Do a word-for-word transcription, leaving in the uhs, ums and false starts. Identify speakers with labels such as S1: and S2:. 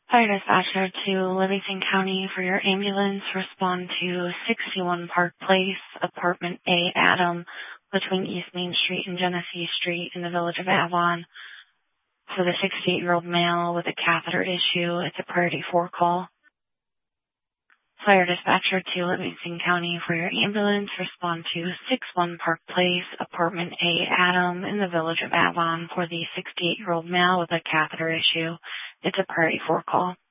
S1: Fire dispatcher to Livingston County for your ambulance. Respond to sixty-one Park Place, apartment A, Adam, between East Main Street and Genesee Street in the village of Avon. For the sixty-eight-year-old male with a catheter issue, it's a priority four call. Fire dispatcher to Livingston County for your ambulance. Respond to sixty-one Park Place, apartment A, Adam, in the village of Avon for the sixty-eight-year-old male with a catheter issue. It's a priority four call.